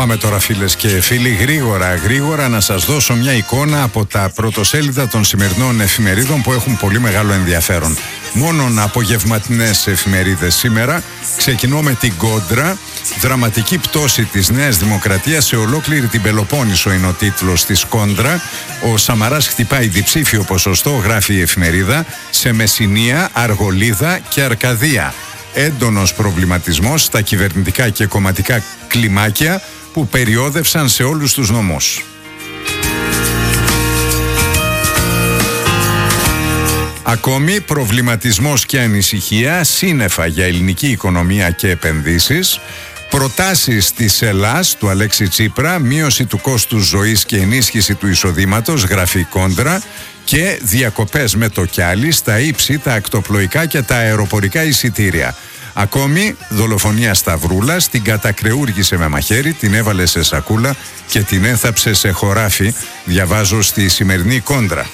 Πάμε τώρα, φίλες και φίλοι, γρήγορα να σας δώσω μια εικόνα από τα πρωτοσέλιδα των σημερινών εφημερίδων που έχουν πολύ μεγάλο ενδιαφέρον. Μόνον απογευματινές εφημερίδες σήμερα. Ξεκινώ με την Κόντρα. Δραματική πτώση της Νέας Δημοκρατίας σε ολόκληρη την Πελοπόννησο είναι ο τίτλος της Κόντρα. Ο Σαμαράς χτυπάει διψήφιο ποσοστό, γράφει η εφημερίδα, σε Μεσσηνία, Αργολίδα και Αρκαδία. Έντονος προβληματισμός στα κυβερνητικά και κομματικά κλιμάκια που περιόδευσαν σε όλους τους νομούς. Ακόμη προβληματισμός και ανησυχία, σύννεφα για ελληνική οικονομία και επενδύσεις. Προτάσεις της Ελλάς του Αλέξη Τσίπρα, μείωση του κόστους ζωής και ενίσχυση του εισοδήματος, γράφει Κόντρα, και διακοπές με το κιάλι στα ύψη, τα ακτοπλοϊκά και τα αεροπορικά εισιτήρια. Ακόμη δολοφονία Σταυρούλας, την κατακρεούργησε με μαχαίρι, την έβαλε σε σακούλα και την έθαψε σε χωράφι, διαβάζω στη σημερινή Κόντρα.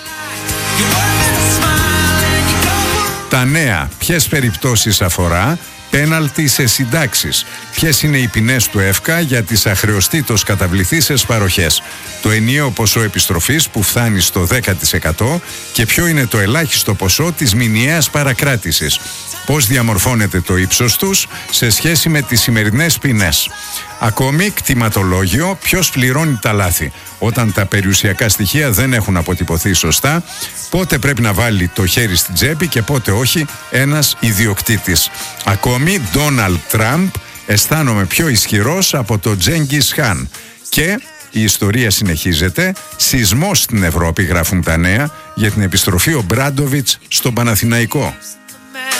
Τα νέα, ποιες περιπτώσεις αφορά? Πέναλτι σε συντάξεις. Ποιες είναι οι ποινές του ΕΦΚΑ για τις αχρεωστήτως καταβληθήσεις παροχές? Το ενιαίο ποσό επιστροφής που φτάνει στο 10% και ποιο είναι το ελάχιστο ποσό της μηνιαίας παρακράτησης? Πώς διαμορφώνεται το ύψος τους σε σχέση με τις σημερινές ποινές? Ακόμη, κτηματολόγιο, ποιος πληρώνει τα λάθη? Όταν τα περιουσιακά στοιχεία δεν έχουν αποτυπωθεί σωστά, πότε πρέπει να βάλει το χέρι στην τσέπη και πότε όχι ένας ιδιοκτήτης? Ακόμη, Ντόναλντ Τραμπ, αισθάνομαι πιο ισχυρός από το Τζέγκις Χαν. Και η ιστορία συνεχίζεται. Σεισμός στην Ευρώπη, γράφουν τα νέα, για την επιστροφή ο Μπράντοβιτς στον Παναθηναϊκό.